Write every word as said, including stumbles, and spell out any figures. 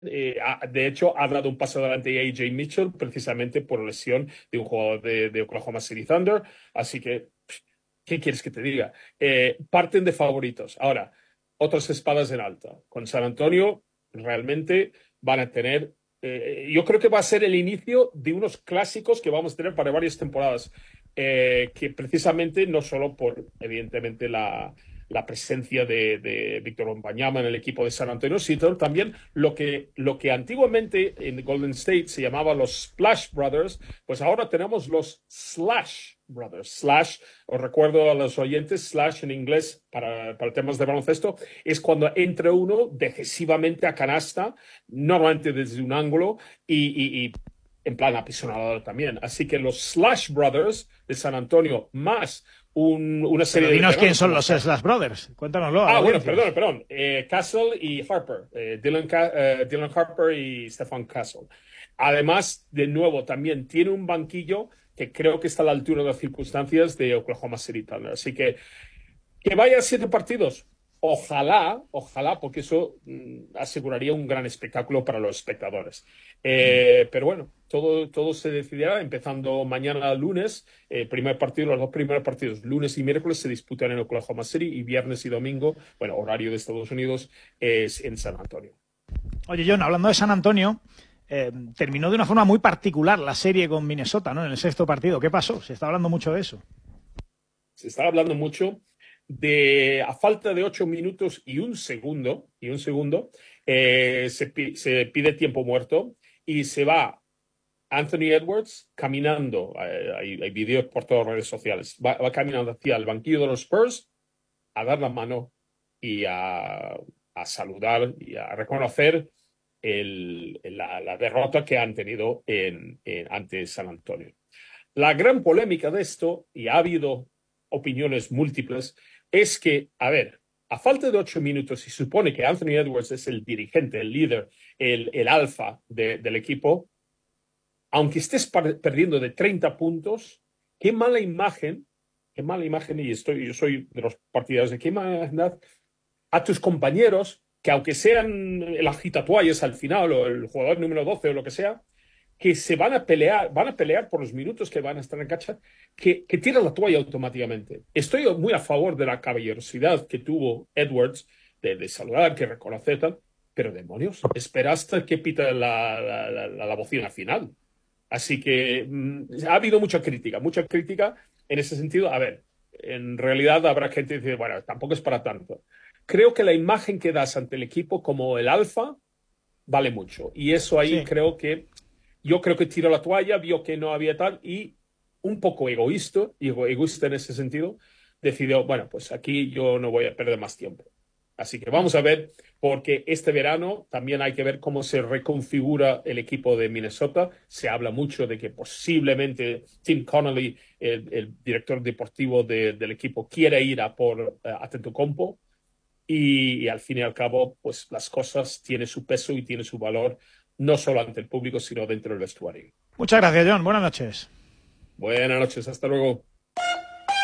Eh, ha- de hecho, ha dado un paso adelante a J Mitchell precisamente por lesión de un jugador de, de Oklahoma City Thunder. Así que, ¿qué quieres que te diga? Eh, parten de favoritos. Ahora, otras espadas en alta. Con San Antonio, realmente van a tener. Eh, yo creo que va a ser el inicio de unos clásicos que vamos a tener para varias temporadas. Eh, que precisamente no solo por, evidentemente, la la presencia de, de Víctor Wembanyama en el equipo de San Antonio, sino también lo que, lo que antiguamente en Golden State se llamaba los Splash Brothers, pues ahora tenemos los Slash Brothers. Slash, os recuerdo a los oyentes, slash en inglés para, para temas de baloncesto, es cuando entra uno decisivamente a canasta, normalmente desde un ángulo, y, y, y en plan apisonador también. Así que los Slash Brothers de San Antonio, más un, una Pero serie de dinos quién veteranos son como los Slash Brothers. Cuéntanoslo a la Ah, bueno, audiencia. perdón, perdón. Eh, Castle y Harper. Eh, Dylan, Ca- eh, Dylan Harper y Stefan Castle. Además, de nuevo, también tiene un banquillo que creo que está a la altura de las circunstancias de Oklahoma City Thunder. Así que que vaya a siete partidos. Ojalá, ojalá, porque eso mm, aseguraría un gran espectáculo para los espectadores. Eh, pero bueno, todo, todo se decidirá empezando mañana lunes. Eh, primer partido, los dos primeros partidos, lunes y miércoles, se disputan en Oklahoma City y viernes y domingo, bueno, horario de Estados Unidos, es en San Antonio. Oye, John, hablando de San Antonio, eh, terminó de una forma muy particular la serie con Minnesota, ¿no? En el sexto partido. ¿Qué pasó? Se está hablando mucho de eso. Se está hablando mucho de, a falta de ocho minutos y un segundo, y un segundo, eh, se, pi- se pide tiempo muerto y se va Anthony Edwards caminando, eh, hay, hay vídeos por todas las redes sociales, va, va caminando hacia el banquillo de los Spurs a dar la mano y a, a saludar y a reconocer el- la, la derrota que han tenido en, en- ante San Antonio. La gran polémica de esto, y ha habido opiniones múltiples, es que, a ver, a falta de ocho minutos, se supone que Anthony Edwards es el dirigente, el líder, el, el alfa de- del equipo, aunque estés perdiendo de treinta puntos, qué mala imagen, qué mala imagen, y estoy, yo soy de los partidarios de qué mala imagen a tus compañeros, que aunque sean el agitatuallas al final, o el jugador número doce o lo que sea, que se van a pelear, van a pelear por los minutos que van a estar en cancha, que, que tiran la toalla automáticamente. Estoy muy a favor de la caballerosidad que tuvo Edwards, de, de saludar, que reconocer tal, pero demonios, espera hasta que pita la, la, la, la bocina final. Así que mm, ha habido mucha crítica, mucha crítica en ese sentido. A ver, en realidad habrá gente que dice, bueno, tampoco es para tanto. Creo que la imagen que das ante el equipo como el alfa vale mucho. Y eso ahí Sí. creo que, yo creo que tiró la toalla, vio que no había tal y un poco egoísta, ego- egoísta en ese sentido, decidió, bueno, pues aquí yo no voy a perder más tiempo. Así que vamos a ver, porque este verano también hay que ver cómo se reconfigura el equipo de Minnesota. Se habla mucho de que posiblemente Tim Connolly, el, el director deportivo de- del equipo, quiere ir a por uh, Antetokounmpo y, y al fin y al cabo, pues las cosas tienen su peso y tienen su valor, no solo ante el público, sino dentro del vestuario. Muchas gracias, John. Buenas noches. Buenas noches, hasta luego.